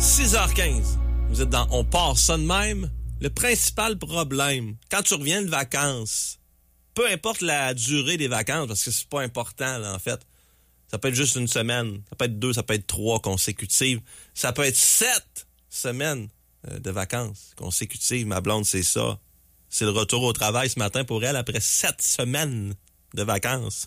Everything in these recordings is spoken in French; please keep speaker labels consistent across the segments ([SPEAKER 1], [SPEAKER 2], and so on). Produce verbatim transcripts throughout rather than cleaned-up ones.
[SPEAKER 1] six heures quinze. Vous êtes dans On part ça de même. Le principal problème, quand tu reviens de vacances, peu importe la durée des vacances, parce que c'est pas important, là, en fait. Ça peut être juste une semaine, ça peut être deux, ça peut être trois consécutives. Ça peut être sept semaines euh, de vacances consécutives. Ma blonde, c'est ça. C'est le retour au travail ce matin pour elle après sept semaines de vacances.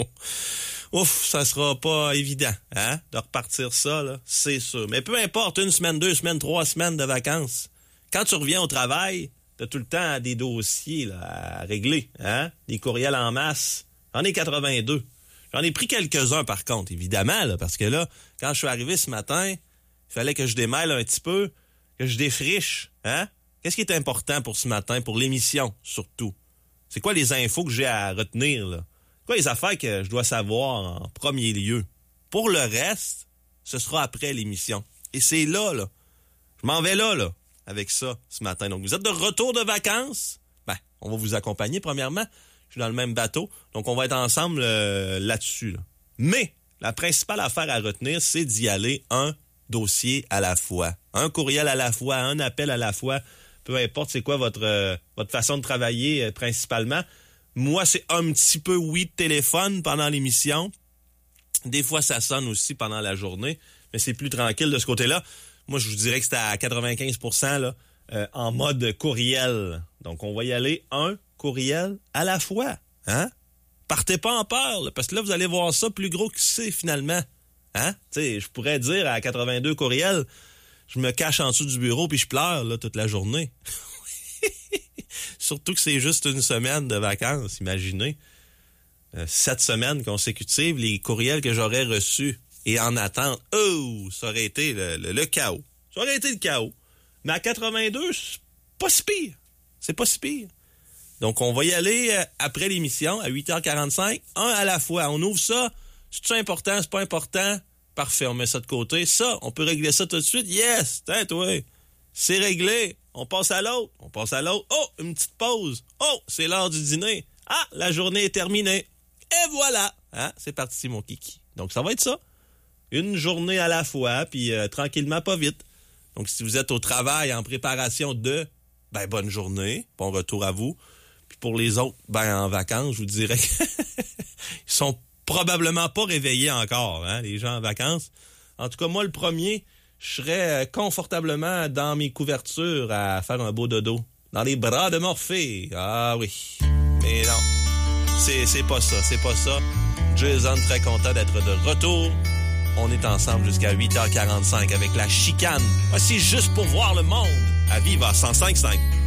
[SPEAKER 1] Ouf, ça sera pas évident, hein, de repartir ça, là, c'est sûr. Mais peu importe, une semaine, deux semaines, trois semaines de vacances, quand tu reviens au travail, t'as tout le temps des dossiers là, à régler, hein, des courriels en masse. J'en ai quatre-vingt-deux. J'en ai pris quelques-uns, par contre, évidemment, là, parce que là, quand je suis arrivé ce matin, il fallait que je démêle un petit peu, que je défriche, hein. Qu'est-ce qui est important pour ce matin, pour l'émission, surtout? C'est quoi les infos que j'ai à retenir, là? C'est quoi les affaires que je dois savoir en premier lieu? Pour le reste, ce sera après l'émission. Et c'est là, là. Je m'en vais là, là, avec ça, ce matin. Donc, vous êtes de retour de vacances? Ben, on va vous accompagner, premièrement. Je suis dans le même bateau, donc on va être ensemble euh, là-dessus. Là. Mais, la principale affaire à retenir, c'est d'y aller un dossier à la fois. Un courriel à la fois, un appel à la fois. Peu importe c'est quoi votre euh, votre façon de travailler euh, principalement. Moi, c'est un petit peu oui de téléphone pendant l'émission. Des fois, ça sonne aussi pendant la journée, mais c'est plus tranquille de ce côté-là. Moi, je vous dirais que c'est à quatre-vingt-quinze pour cent là, euh, en mode courriel. Donc, on va y aller un courriel à la fois. Hein? Partez pas en peur, là, parce que là, vous allez voir ça plus gros que c'est finalement. Hein? Tu sais, je pourrais dire à quatre-vingt-deux courriels, je me cache en dessous du bureau puis je pleure là, toute la journée. Surtout que c'est juste une semaine de vacances, imaginez. Euh, sept semaines consécutives, les courriels que j'aurais reçus et en attente, oh, ça aurait été le, le, le chaos. Ça aurait été le chaos. Mais à quatre-vingt-deux, c'est pas si pire. C'est pas si pire. Donc, on va y aller euh, après l'émission, à huit heures quarante-cinq, un à la fois. On ouvre ça. C'est-tu important? C'est pas important? Parfait, on met ça de côté. Ça, on peut régler ça tout de suite. Yes! Tiens, toi, c'est réglé. On passe à l'autre. On passe à l'autre. Oh, une petite pause. Oh, c'est l'heure du dîner. Ah, la journée est terminée. Et voilà! Hein? C'est parti, mon kiki. Donc, ça va être ça. Une journée à la fois, puis euh, tranquillement, pas vite. Donc, si vous êtes au travail en préparation de, ben, bonne journée. Bon retour à vous. Puis pour les autres, ben, en vacances, je vous dirais qu'ils sont probablement pas réveillés encore, hein, les gens en vacances. En tout cas, moi, le premier, je serais confortablement dans mes couvertures à faire un beau dodo. Dans les bras de Morphée. Ah oui. Mais non. C'est, c'est pas ça, c'est pas ça. Jason, très content d'être de retour. On est ensemble jusqu'à huit heures quarante-cinq avec la chicane. Voici Juste pour voir le monde à Viva cent cinq virgule cinq.